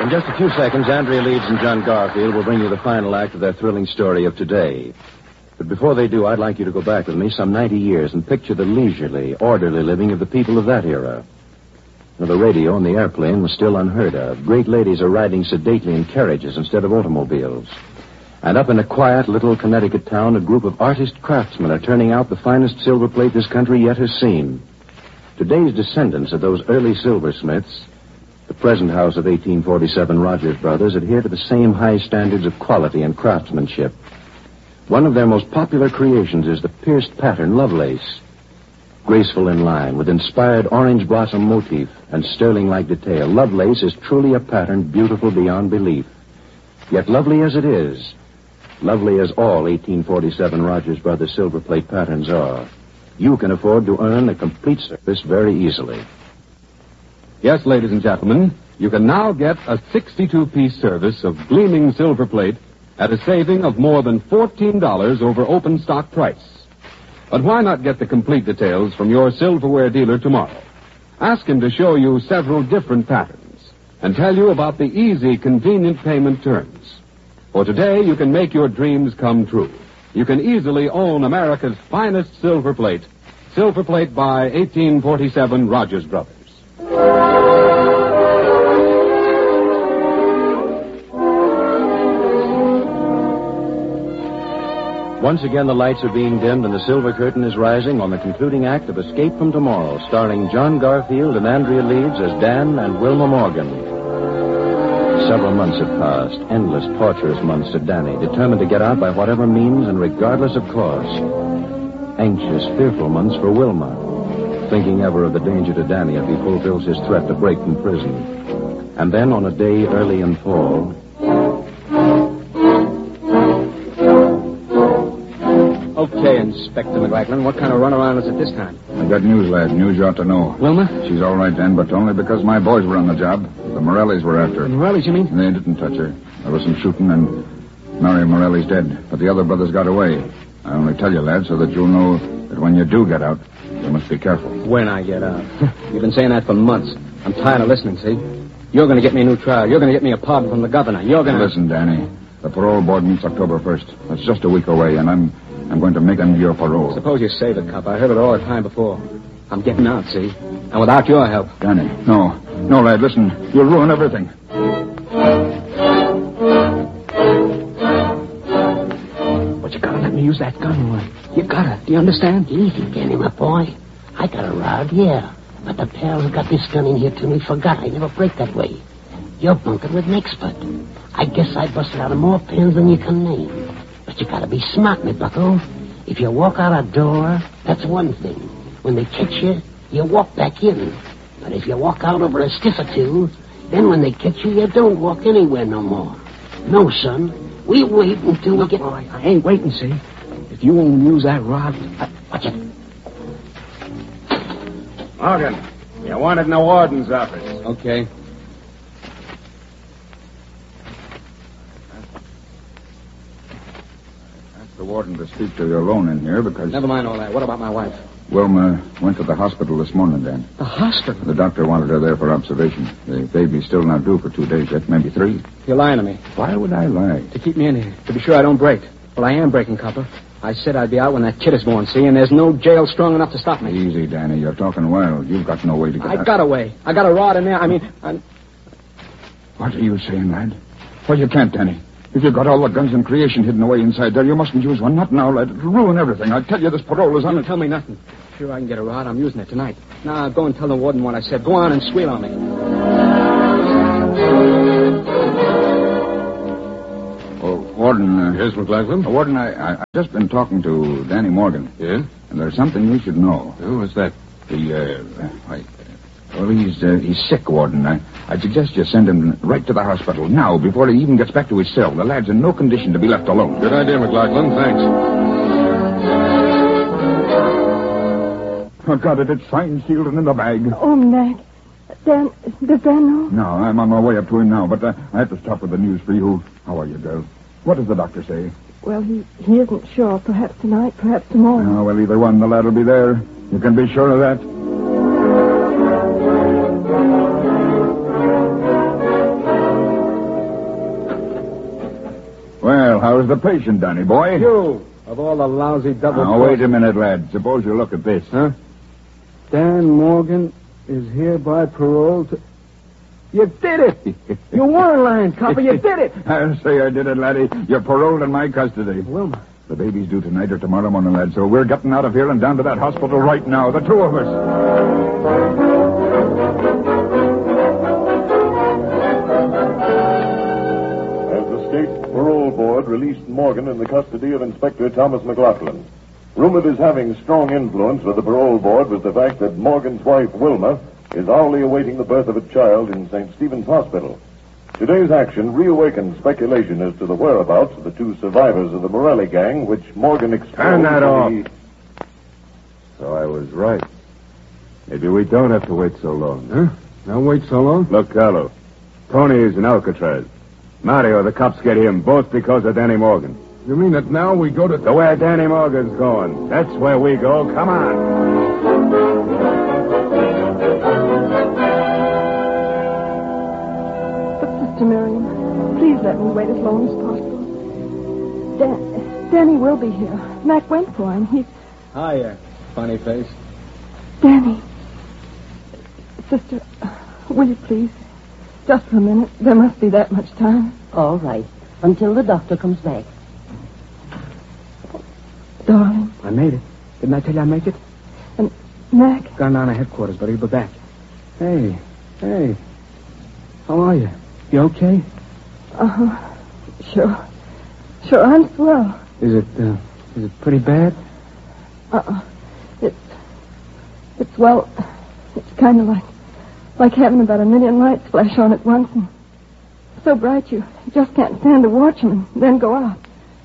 In just a few seconds, Andrea Leeds and John Garfield will bring you the final act of their thrilling story of today. But before they do, I'd like you to go back with me some 90 years and picture the leisurely, orderly living of the people of that era. Now, the radio and the airplane was still unheard of. Great ladies are riding sedately in carriages instead of automobiles. And up in a quiet little Connecticut town, a group of artist craftsmen are turning out the finest silver plate this country yet has seen. Today's descendants of those early silversmiths, the present house of 1847 Rogers Brothers, adhere to the same high standards of quality and craftsmanship. One of their most popular creations is the pierced pattern Lovelace. Graceful in line, with inspired orange blossom motif and sterling-like detail, Lovelace is truly a pattern beautiful beyond belief. Yet lovely as it is, lovely as all 1847 Rogers Brothers silver plate patterns are, you can afford to earn a complete service very easily. Yes, ladies and gentlemen, you can now get a 62-piece service of gleaming silver plate at a saving of more than $14 over open stock price. But why not get the complete details from your silverware dealer tomorrow? Ask him to show you several different patterns and tell you about the easy, convenient payment terms. For today, you can make your dreams come true. You can easily own America's finest silver plate by 1847 Rogers Brothers. Once again, the lights are being dimmed and the silver curtain is rising on the concluding act of Escape from Tomorrow, starring John Garfield and Andrea Leeds as Dan and Wilma Morgan. Several months have passed, endless, torturous months to Danny, determined to get out by whatever means and regardless of cost. Anxious, fearful months for Wilma, thinking ever of the danger to Danny if he fulfills his threat to break from prison. And then, on a day early in fall... Okay, Inspector McLachlan, what kind of runaround is it this time? I got news, lad. News you ought to know. Wilma? She's all right then, but only because my boys were on the job. The Morellis were after her. The Morellis, you mean? They didn't touch her. There was some shooting, and Mary Morelli's dead. But the other brothers got away. I only tell you, lad, so that you'll know that when you do get out, you must be careful. When I get out? You've been saying that for months. I'm tired of listening, see? You're going to get me a new trial. You're going to get me a pardon from the governor. You're going to... Listen, Danny. The parole board meets October 1st. That's just a week away, and I'm going to make him your parole. Suppose you save it, cop. I heard it all the time before. I'm getting out, see? And without your help. Danny, no. No, lad, listen. You'll ruin everything. But you gotta let me use that gun, Roy. You gotta. Do you understand? Easy, Danny, my boy. I got a rod, yeah. But the pal who got this gun in here to me forgot I never break that way. You're bunkered with an expert. I guess I busted out of more pins than you can name. But you gotta be smart, me bucko. If you walk out a door, that's one thing. When they catch you, you walk back in. But if you walk out over a stiff or two, then when they catch you, you don't walk anywhere no more. No, son. We wait until we get... Boy, I ain't waiting, see? If you won't use that rod... Watch it. Morgan, you wanted in the warden's office. Okay. Ask the warden to speak to you alone in here because... Never mind all that. What about my wife? Wilma went to the hospital this morning, Dan. The hospital? The doctor wanted her there for observation. The baby's still not due for 2 days yet, maybe 3. You're lying to me. Why would I lie? To keep me in here. To be sure I don't break. Well, I am breaking, copper. I said I'd be out when that kid is born, see? And there's no jail strong enough to stop me. Easy, Danny. You're talking wild. You've got no way to get out. I got a way. I got a rod in there. I mean, What are you saying, lad? Well, you can't, Danny. If you've got all the guns in creation hidden away inside there, you mustn't use one. Not now, lad. It'll ruin everything. I tell you, this parole is on Don't it. tell me nothing. Sure, I can get a rod. I'm using it tonight. Now, go and tell the warden what I said. Go on and squeal on me. Oh, Warden. Yes, McLachlan? Warden, I've just been talking to Danny Morgan. Yeah? And there's something you should know. Oh, what's that? He's sick, Warden. I suggest you send him right to the hospital now, before he even gets back to his cell. The lad's in no condition to be left alone. Good idea, McLachlan. Thanks. I got it. It's signed, sealed, and in the bag. Oh, Mac. Dan, does Dan know? No, I'm on my way up to him now, but I have to stop with the news for you. How are you, girl? What does the doctor say? Well, he isn't sure. Perhaps tonight, perhaps tomorrow. Oh, well, either one, the lad'll be there. You can be sure of that. was the patient, Danny boy. You, of all the lousy double... Now, wait a minute, lad. Suppose you look at this. Huh? Dan Morgan is hereby paroled to... You did it! You weren't lying, copper. You did it! I'll say I did it, laddie. You're paroled in my custody. Wilma. The baby's due tonight or tomorrow morning, lad, so we're getting out of here and down to that hospital right now, the two of us. As the State Parole Board released Morgan in the custody of Inspector Thomas McLaughlin. Rumored as having strong influence with the parole board was the fact that Morgan's wife, Wilma, is hourly awaiting the birth of a child in St. Stephen's Hospital. Today's action reawakened speculation as to the whereabouts of the two survivors of the Morelli gang, which Morgan exposed. Turn that to off. the- So I was right. Maybe we don't have to wait so long. Huh? Now wait so long? Look, Carlo. Tony is in Alcatraz. Mario, the cops get him, both because of Danny Morgan. You mean that now we go to... To where Danny Morgan's going. That's where we go. Come on. Sister Miriam, please let me wait as long as possible. Danny will be here. Mac went for him. He's... Hiya, funny face. Danny. Sister, will you please? Just for a minute. There must be that much time. All right. Until the doctor comes back. Darling. I made it. Didn't I tell you I'd make it? And Mac? Gone down to headquarters, but he'll be back. Hey. How are you? You okay? Uh-huh. Sure, I'm swell. Is it pretty bad? Well, it's kind of like having about 1 million lights flash on at once and so bright you just can't stand to watch them and then go out.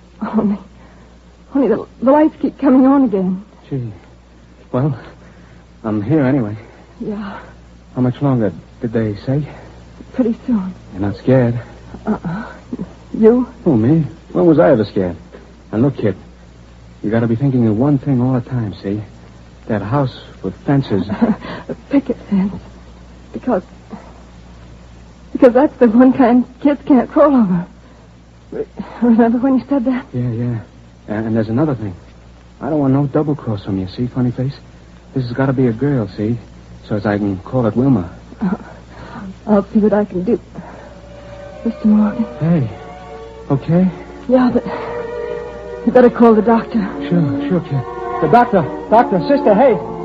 Only the lights keep coming on again. Gee. Well, I'm here anyway. Yeah, How much longer did they say? pretty soon. You're not scared? You? Oh, me? When was I ever scared? And look, kid, you got to be thinking of one thing all the time, see? That house with fences. A picket fence. Because that's the one kind kids can't crawl over. Remember when you said that? Yeah. And there's another thing. I don't want no double cross from you, see, funny face? This has got to be a girl, see? So as I can call it Wilma. I'll see what I can do. Mr. Morgan. Hey, okay? Yeah, but you better call the doctor. Sure, kid. The doctor, sister, hey.